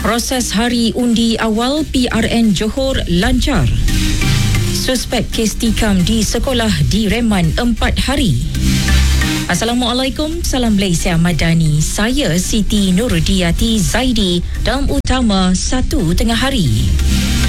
Proses hari undi awal PRN Johor lancar. Suspek kes tikam di sekolah direman 4 hari. Assalamualaikum, salam Malaysia Madani. Saya Siti Nurdiati Zaidi dalam utama 1 tengah hari.